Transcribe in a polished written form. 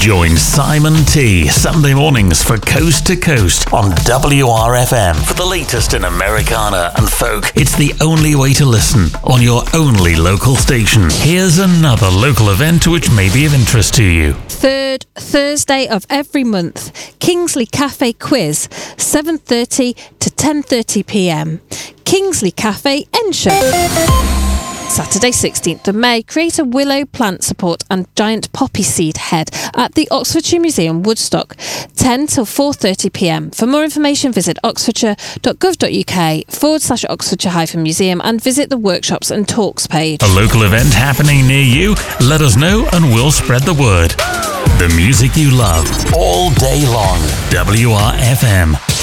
Join Simon T. Sunday mornings for Coast to Coast on WRFM for the latest in Americana and folk. It's the only way to listen on your only local station. Here's another local event which may be of interest to you. Third Thursday of every month, Kingsley Cafe Quiz, 7:30 to 10:30 p.m. Kingsley Cafe, Ensham. Saturday 16th of May, create a willow plant support and giant poppy seed head at the Oxfordshire Museum, Woodstock, 10 till 4:30 p.m. For more information, visit oxfordshire.gov.uk/Oxfordshire-Museum and visit the workshops and talks page. A local event happening near you? Let us know and we'll spread the word. The music you love all day long. WRFM.